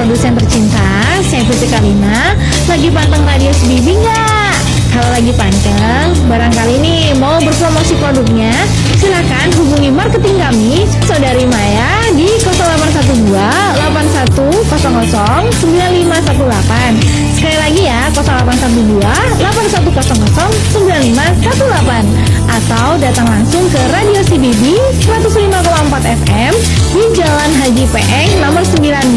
produsen tercinta, saya Putri Kalina. Lagi panteng radio Bibi nggak? Kalau lagi panteng, barangkali nih mau berpromosi produknya, silakan hubungi marketing kami, Saudari Maya di 0812 8100 9518. Sekali lagi ya, 0812 8100 9518. Atau datang langsung ke Radio CBB 105,4 FM di Jalan Haji Peeng nomor 9